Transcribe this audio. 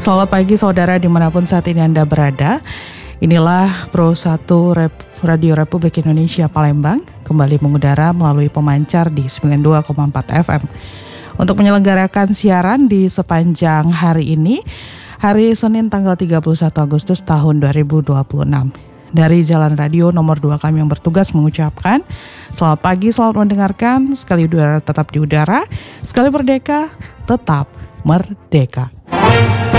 Selamat pagi saudara dimanapun saat ini Anda berada. Inilah Pro 1 Radio Republik Indonesia Palembang kembali mengudara melalui pemancar di 92,4 FM. Untuk menyelenggarakan siaran di sepanjang hari ini, hari Senin tanggal 31 Agustus tahun 2026. Dari Jalan Radio nomor 2 kami yang bertugas mengucapkan selamat pagi, selamat mendengarkan. Sekali udara tetap di udara, sekali merdeka tetap merdeka.